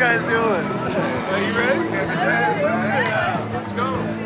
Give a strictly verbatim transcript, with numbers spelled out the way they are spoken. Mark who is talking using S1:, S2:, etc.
S1: guys doing? Are you ready? Yeah, let's go.